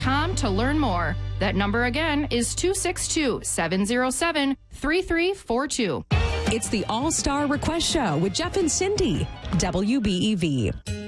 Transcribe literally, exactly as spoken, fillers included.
com to learn more. That number again is two six two, seven zero seven, three three four two. It's the All-Star Request Show with Jeff and Cindy, W B E V.